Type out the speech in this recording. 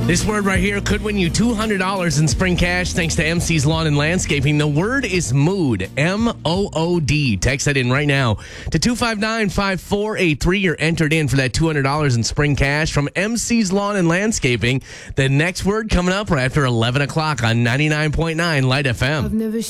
This word right here could win you $200 in spring cash thanks to MC's Lawn and Landscaping. The word is mood, M-O-O-D. Text that in right now to 259-5483. You're entered in for that $200 in spring cash from MC's Lawn and Landscaping. The next word coming up right after 11 o'clock on 99.9 Light FM. I've never